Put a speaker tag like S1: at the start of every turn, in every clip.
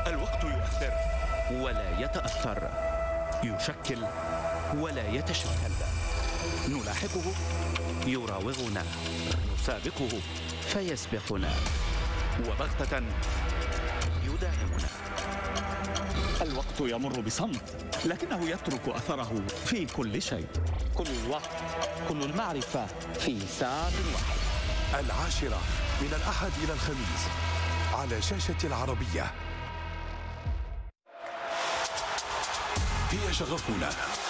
S1: الوقت يؤثر ولا يتأثر، يشكل ولا يتشكل، نلاحقه يراوغنا، نسابقه فيسبقنا، وبغتة يداهمنا. الوقت يمر بصمت، لكنه يترك أثره في كل شيء.
S2: كل الوقت، كل المعرفة في ساعة واحدة.
S3: 10 من الأحد إلى الخميس على شاشة العربية. هي شغفنا،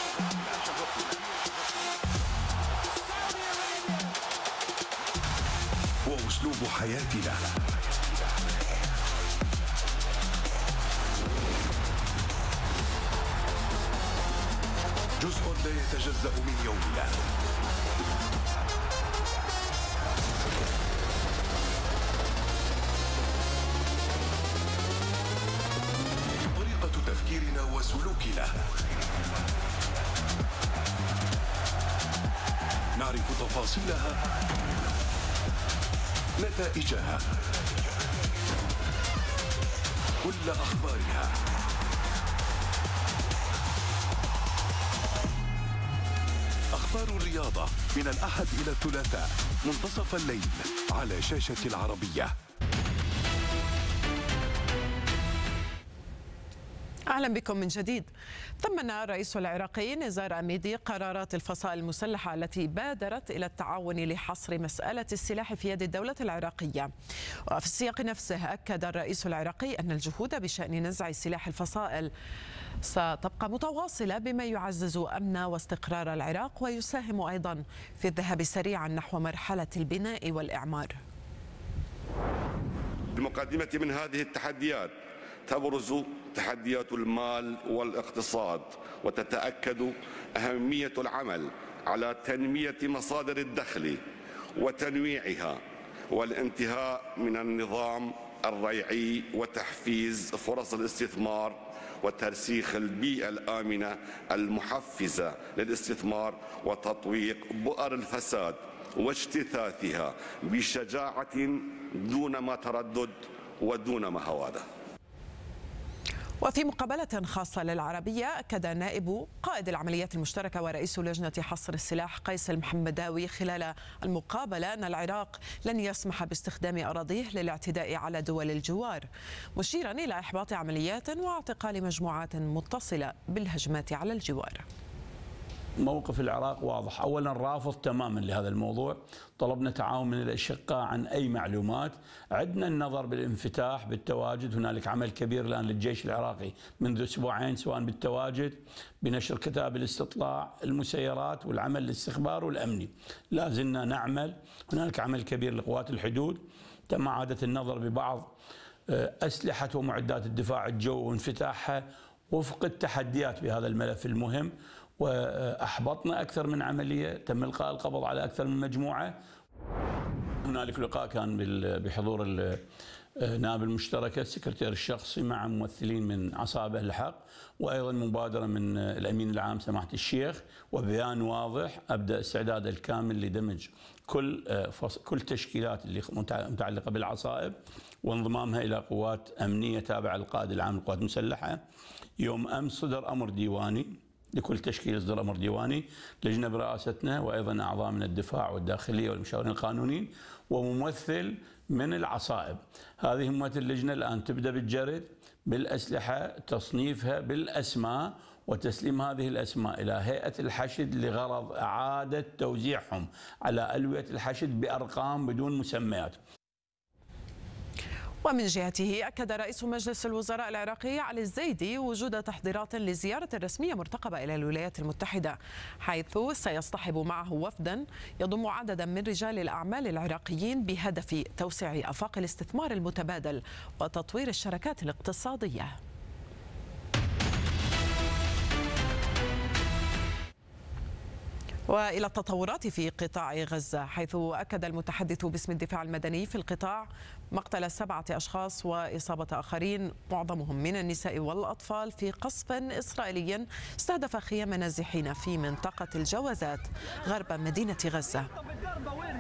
S3: وأسلوب حياتنا. جزء لا يتجزأ من يومنا. طريقة تفكيرنا وسلوكنا. نعرف تفاصيلها، نتائجها، كل أخبارها. أخبار الرياضة من الأحد إلى الثلاثاء منتصف الليل على شاشة العربية.
S4: أهلا بكم من جديد. ثمن الرئيس العراقي نزار أميدي قرارات الفصائل المسلحة التي بادرت إلى التعاون لحصر مسألة السلاح في يد الدولة العراقية. وفي السياق نفسه أكد الرئيس العراقي أن الجهود بشأن نزع سلاح الفصائل ستبقى متواصلة بما يعزز أمن واستقرار العراق ويساهم أيضا في الذهاب سريعا نحو مرحلة البناء والإعمار.
S5: بمقدمة من هذه التحديات تبرز تحديات المال والاقتصاد، وتتأكد أهمية العمل على تنمية مصادر الدخل وتنويعها، والانتهاء من النظام الريعي وتحفيز فرص الاستثمار، وترسيخ البيئة الآمنة المحفزة للاستثمار، وتطويق بؤر الفساد واجتثاثها بشجاعة دون ما تردد ودون ما هوادة.
S4: وفي مقابلة خاصة للعربية أكد نائب قائد العمليات المشتركة ورئيس لجنة حصر السلاح قيس المحمداوي خلال المقابلة أن العراق لن يسمح باستخدام أراضيه للاعتداء على دول الجوار، مشيرا إلى إحباط عمليات واعتقال مجموعات متصلة بالهجمات على الجوار.
S6: موقف العراق واضح، أولا رافض تماما لهذا الموضوع، طلبنا تعاون من الأشقاء عن أي معلومات، عدنا النظر بالانفتاح بالتواجد، هنالك عمل كبير الآن للجيش العراقي منذ أسبوعين سواء بالتواجد بنشر كتاب الاستطلاع المسيرات والعمل الاستخبار والأمني، لا زلنا نعمل، هنالك عمل كبير لقوات الحدود، تم إعادة النظر ببعض أسلحة ومعدات الدفاع الجوي وانفتاحها وفق التحديات بهذا الملف المهم، وأحبطنا أكثر من عملية، تم إلقاء القبض على أكثر من مجموعة. هنالك لقاء كان بحضور نائب المشتركة السكرتير الشخصي مع ممثلين من عصابة الحق، وأيضا مبادرة من الأمين العام سماحة الشيخ، وبيان واضح أبدأ استعداد الكامل لدمج كل تشكيلات اللي متعلقة بالعصائب وانضمامها إلى قوات أمنية تابعة للقائد العام للقوات المسلحة. يوم أمس صدر أمر ديواني لكل تشكيل، إصدار أمر ديواني، لجنة برئاستنا وأيضا أعضاء من الدفاع والداخلية والمشاورين القانونيين وممثل من العصائب. هذه مهمة اللجنة الآن تبدأ بالجرد بالأسلحة، تصنيفها بالأسماء وتسليم هذه الأسماء إلى هيئة الحشد لغرض إعادة توزيعهم على ألوية الحشد بأرقام بدون مسميات.
S4: ومن جهته أكد رئيس مجلس الوزراء العراقي علي الزيدي وجود تحضيرات لزيارة رسمية مرتقبة إلى الولايات المتحدة، حيث سيصطحب معه وفدا يضم عددا من رجال الأعمال العراقيين بهدف توسيع آفاق الاستثمار المتبادل وتطوير الشراكات الاقتصادية. وإلى التطورات في قطاع غزة، حيث أكد المتحدث باسم الدفاع المدني في القطاع مقتل 7 أشخاص وإصابة آخرين معظمهم من النساء والأطفال في قصف إسرائيلي استهدف خيام نازحين في منطقة الجوازات غرب مدينة غزة.